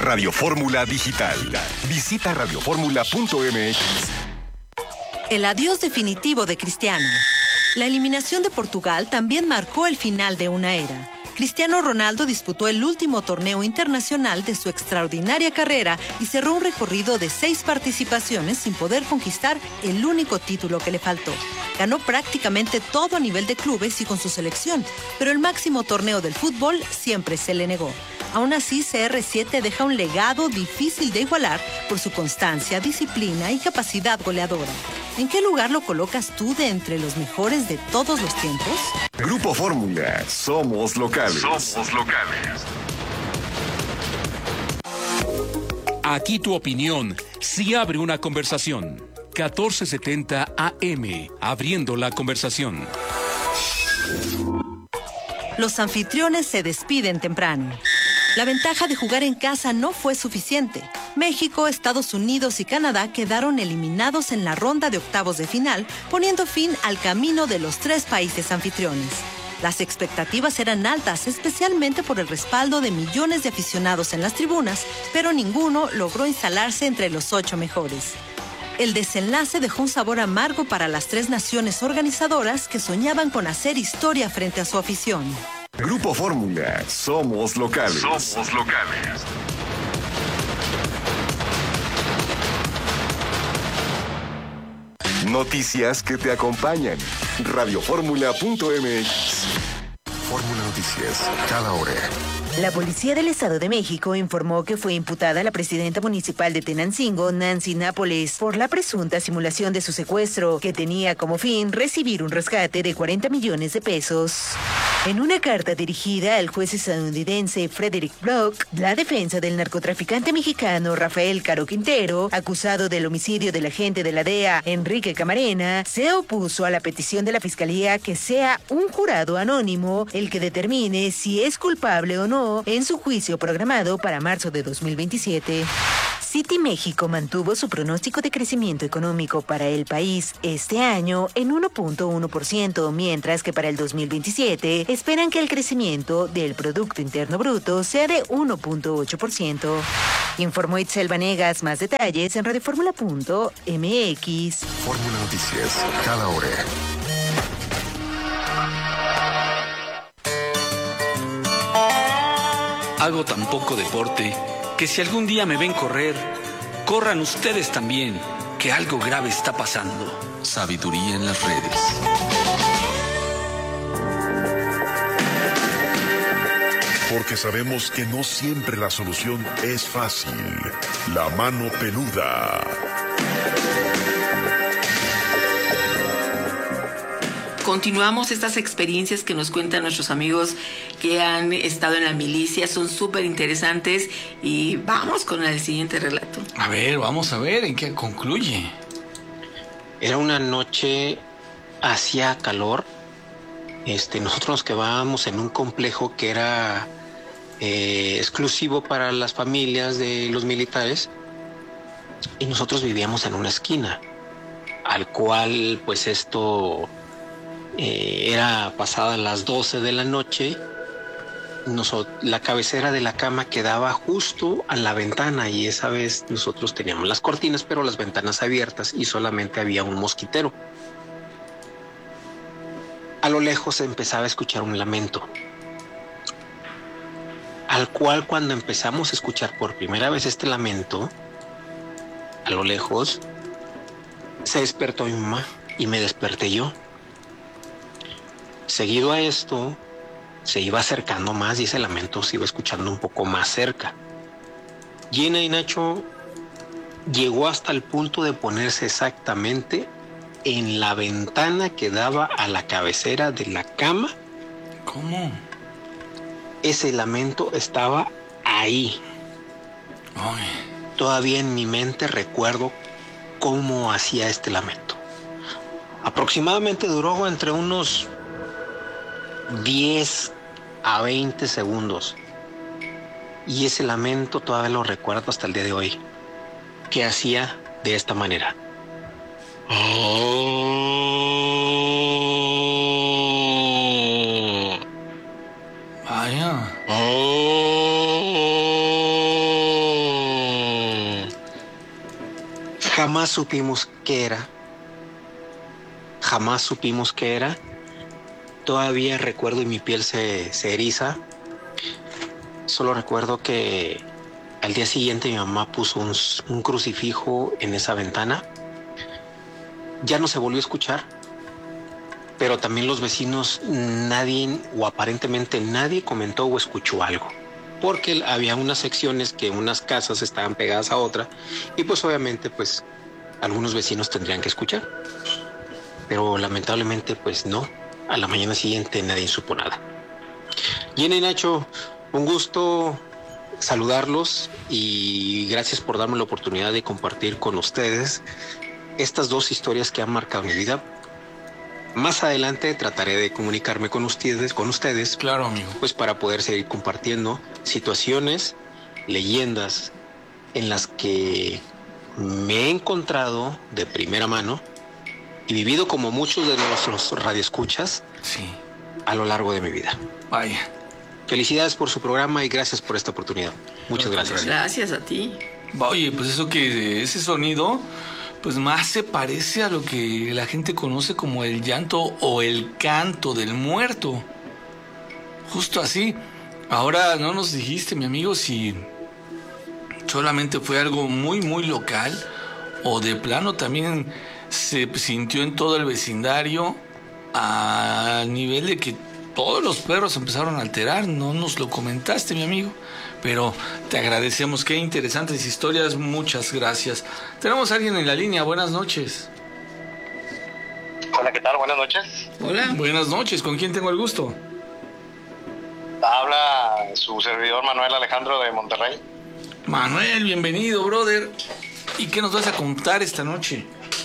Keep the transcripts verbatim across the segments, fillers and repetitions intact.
Radio Fórmula Digital. Visita radio fórmula punto m x. El adiós definitivo de Cristiano. La eliminación de Portugal también marcó el final de una era. Cristiano Ronaldo disputó el último torneo internacional de su extraordinaria carrera y cerró un recorrido de seis participaciones sin poder conquistar el único título que le faltó. Ganó prácticamente todo a nivel de clubes y con su selección, pero el máximo torneo del fútbol siempre se le negó. Aún así, C R siete deja un legado difícil de igualar por su constancia, disciplina y capacidad goleadora. ¿En qué lugar lo colocas tú de entre los mejores de todos los tiempos? Grupo Fórmula, somos locales. Somos locales. Aquí tu opinión, si abre una conversación. catorce setenta A M, abriendo la conversación. Los anfitriones se despiden temprano. La ventaja de jugar en casa no fue suficiente. México, Estados Unidos y Canadá quedaron eliminados en la ronda de octavos de final, poniendo fin al camino de los tres países anfitriones. Las expectativas eran altas, especialmente por el respaldo de millones de aficionados en las tribunas, pero ninguno logró instalarse entre los ocho mejores. El desenlace dejó un sabor amargo para las tres naciones organizadoras que soñaban con hacer historia frente a su afición. Grupo Fórmula, somos locales. Somos locales. Noticias que te acompañan. radio fórmula punto m x. Fórmula Noticias, cada hora. La Policía del Estado de México informó que fue imputada la presidenta municipal de Tenancingo, Nancy Nápoles, por la presunta simulación de su secuestro, que tenía como fin recibir un rescate de cuarenta millones de pesos. En una carta dirigida al juez estadounidense Frederick Block, la defensa del narcotraficante mexicano Rafael Caro Quintero, acusado del homicidio del agente de la D E A, Enrique Camarena, se opuso a la petición de la Fiscalía que sea un jurado anónimo el que determine si es culpable o no en su juicio programado para marzo de dos mil veintisiete. Citi México mantuvo su pronóstico de crecimiento económico para el país este año en uno punto uno por ciento, mientras que para el dos mil veintisiete esperan que el crecimiento del Producto Interno Bruto sea de uno punto ocho por ciento. Informó Itzel Vanegas. Más detalles en radio fórmula punto m x. Fórmula Noticias, cada hora. Hago tan poco deporte que si algún día me ven correr, corran ustedes también, que algo grave está pasando. Sabiduría en las redes. Porque sabemos que no siempre la solución es fácil. La mano peluda. Continuamos estas experiencias que nos cuentan nuestros amigos que han estado en la milicia, son súper interesantes y vamos con el siguiente relato. A ver, vamos a ver en qué concluye. Era una noche, hacía calor, este, nosotros nos quedábamos en un complejo que era eh, exclusivo para las familias de los militares y nosotros vivíamos en una esquina, al cual pues esto... Eh, era pasada las doce de la noche, nosotros, la cabecera de la cama quedaba justo a la ventana y esa vez nosotros teníamos las cortinas pero las ventanas abiertas y solamente había un mosquitero. A lo lejos se empezaba a escuchar un lamento, al cual cuando empezamos a escuchar por primera vez este lamento, a lo lejos, se despertó mi mamá y me desperté yo. Seguido a esto, se iba acercando más y ese lamento se iba escuchando un poco más cerca. Gina y Nacho llegó hasta el punto de ponerse exactamente en la ventana que daba a la cabecera de la cama. ¿Cómo? Ese lamento estaba ahí. Ay. Todavía en mi mente recuerdo cómo hacía este lamento. Aproximadamente duró entre unos diez a veinte segundos. Y ese lamento todavía lo recuerdo hasta el día de hoy. Que hacía de esta manera. Vaya. Jamás supimos qué era. Jamás supimos qué era. Todavía recuerdo y mi piel se, se eriza. Solo recuerdo que al día siguiente mi mamá puso un, un crucifijo en esa ventana. Ya no se volvió a escuchar, pero también los vecinos, nadie o aparentemente nadie comentó o escuchó algo, porque había unas secciones que unas casas estaban pegadas a otra y pues obviamente pues algunos vecinos tendrían que escuchar, pero lamentablemente pues no. A la mañana siguiente nadie supo nada. Jenny y Nacho, un gusto saludarlos y gracias por darme la oportunidad de compartir con ustedes estas dos historias que han marcado mi vida. Más adelante trataré de comunicarme con ustedes, con ustedes, claro, amigo, pues para poder seguir compartiendo situaciones, leyendas en las que me he encontrado de primera mano y vivido como muchos de nuestros radioescuchas, sí, a lo largo de mi vida. Vaya. Felicidades por su programa y gracias por esta oportunidad. Muchas gracias. Gracias a ti. Oye, pues eso que ese sonido, pues más se parece a lo que la gente conoce como el llanto o el canto del muerto. Justo así. Ahora no nos dijiste, mi amigo, si solamente fue algo muy, muy local o de plano también se sintió en todo el vecindario a nivel de que todos los perros empezaron a alterar. No nos lo comentaste, mi amigo, pero te agradecemos. Qué interesantes historias, muchas gracias. Tenemos a alguien en la línea. Buenas noches. Hola, ¿qué tal? Buenas noches. Hola. Buenas noches, ¿con quién tengo el gusto? Habla su servidor Manuel Alejandro de Monterrey. Manuel, bienvenido, brother. ¿Y qué nos vas a contar esta noche?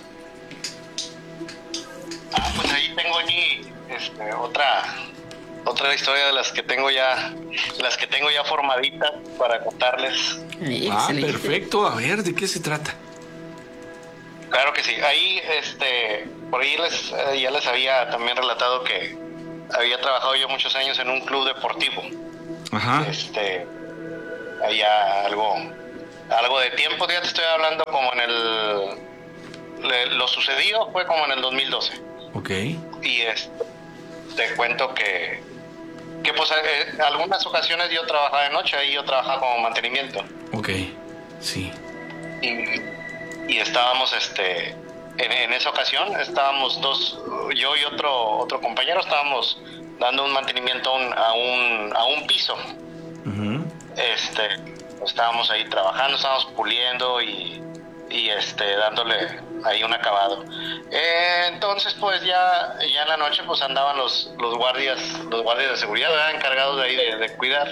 Ah, pues ahí tengo allí este, otra otra historia de las que tengo ya las que tengo ya formaditas para contarles. Ay, ah, excelente. Perfecto. A ver, ¿de qué se trata? Claro que sí. Ahí, este, por ahí les eh, ya les había también relatado que había trabajado yo muchos años en un club deportivo. Ajá. Este, allá algo algo de tiempo. Ya te estoy hablando como en el le, lo sucedido fue como en el dos mil doce. Ok. Y este, te cuento que que pues eh, algunas ocasiones yo trabajaba de noche, ahí yo trabajaba como mantenimiento. Ok, sí. Y, y estábamos este en, en esa ocasión estábamos dos, yo y otro otro compañero estábamos dando un mantenimiento a un a un, a un piso. Uh-huh. Este, estábamos ahí trabajando, estábamos puliendo y y este dándole ahí un acabado. Eh, entonces pues ya ya en la noche pues andaban los los guardias los guardias de seguridad, ¿verdad? Encargados de ahí de, de cuidar,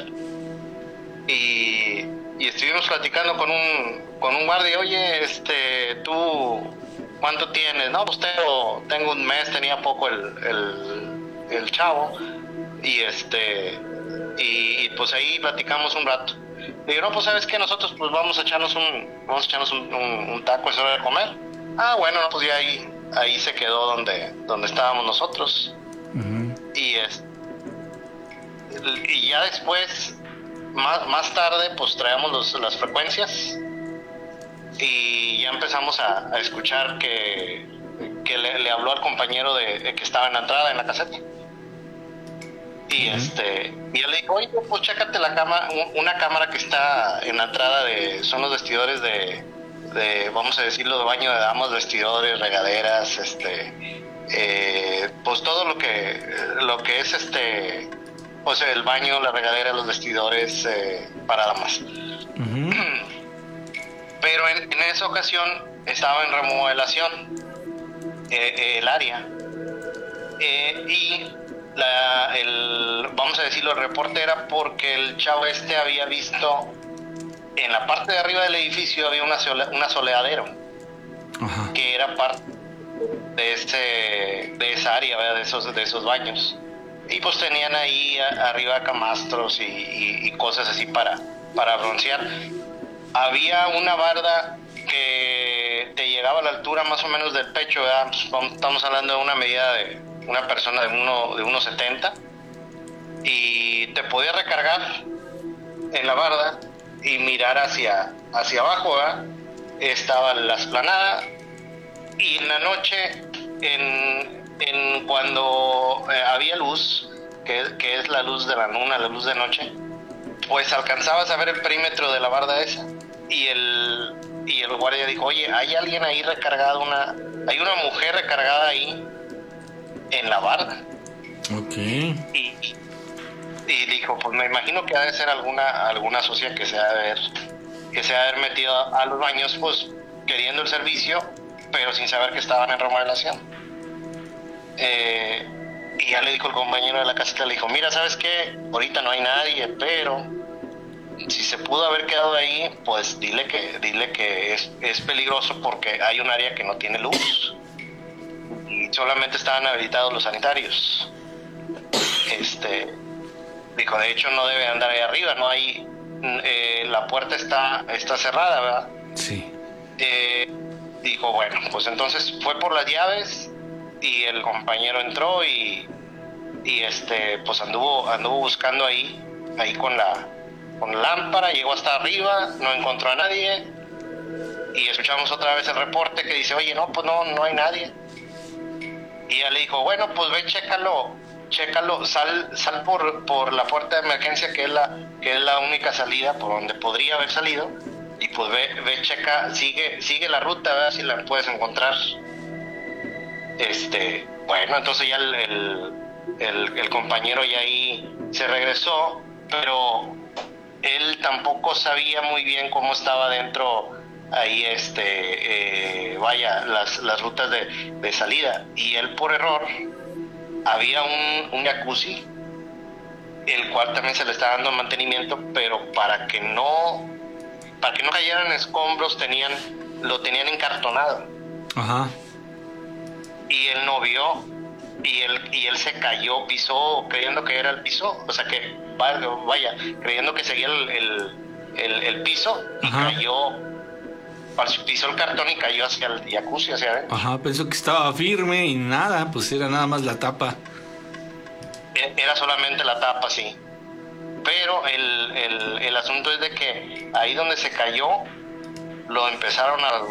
y, y estuvimos platicando con un con un guardia. Oye, este tú ¿cuánto tienes? No, pues tengo tengo un mes, tenía poco el el, el chavo, y este y, y pues ahí platicamos un rato. Digo, no, pues sabes que nosotros pues vamos a echarnos un vamos a echarnos un, un, un taco, es hora de comer. Ah, bueno, no, pues ya ahí ahí se quedó donde donde estábamos nosotros. Uh-huh. Y es y ya después más más tarde pues traemos los, las frecuencias y ya empezamos a, a escuchar que que le, le habló al compañero de, de que estaba en la entrada en la caseta. Y uh-huh. este y yo le digo, oye, pues chécate la cámara, una cámara que está en la entrada de, son los vestidores de, de vamos a decirlo, de baño de damas, vestidores, regaderas, este, eh, pues todo lo que, lo que es este, pues el baño, la regadera, los vestidores eh, para damas. Uh-huh. Pero en, en esa ocasión estaba en remodelación eh, el área eh, y La, el, vamos a decirlo, el reporte era porque el chavo este había visto en la parte de arriba del edificio había una sole, un asoleadero. Ajá. Que era parte de ese de esa área, ¿verdad? de esos de esos baños, y pues tenían ahí a, arriba camastros y, y, y cosas así para para broncear. Había una barda que te llegaba a la altura más o menos del pecho, ¿verdad? Pues, estamos hablando de una medida de una persona de uno de uno setenta, y te podía recargar en la barda y mirar hacia hacia abajo, ¿verdad? estaba la explanada, y en la noche, en, en cuando eh, había luz, que, que es la luz de la luna, la luz de noche, pues alcanzabas a ver el perímetro de la barda esa, y el, y el guardia dijo, oye, hay alguien ahí recargado, una, hay una mujer recargada ahí en la barda. Ok. Y, y dijo, pues me imagino que ha de ser alguna alguna socia que se ha de haber, que se ha de haber metido a, a los baños, pues queriendo el servicio, pero sin saber que estaban en remodelación. Eh, y ya le dijo el compañero de la casita, le dijo, mira, ¿sabes qué? Ahorita no hay nadie, pero si se pudo haber quedado ahí, pues dile que dile que es, es peligroso porque hay un área que no tiene luz y solamente estaban habilitados los sanitarios. Este dijo, de hecho no debe andar ahí arriba, no hay, eh, la puerta está está cerrada, ¿verdad? Sí. Eh, dijo, bueno, pues entonces fue por las llaves y el compañero entró y y este pues anduvo anduvo buscando ahí ahí con la con la lámpara, llegó hasta arriba, no encontró a nadie y escuchamos otra vez el reporte que dice, oye, no, pues no no hay nadie. Y ella le dijo, bueno, pues ve, chécalo, chécalo, sal sal por por la puerta de emergencia, que es la que es la única salida por donde podría haber salido, y pues ve ve checa, sigue sigue la ruta, a ver si la puedes encontrar. Este, bueno, entonces ya el el, el, el compañero ya ahí se regresó, pero él tampoco sabía muy bien cómo estaba dentro ahí, este, eh, vaya, las, las rutas de, de salida. Y él por error, había un, un jacuzzi, el cual también se le estaba dando mantenimiento, pero para que no, para que no cayeran escombros, tenían, lo tenían encartonado. Ajá. Y él no vio, y él, y él se cayó, pisó, creyendo que era el piso, o sea que, vaya, creyendo que seguía el, el, el, el piso, y Ajá. cayó, pisó el cartón y cayó hacia el jacuzzi, hacia adentro. Ajá, pensó que estaba firme y nada, pues era nada más la tapa. Era solamente la tapa, sí. Pero el, el, el asunto es de que ahí donde se cayó, lo empezaron a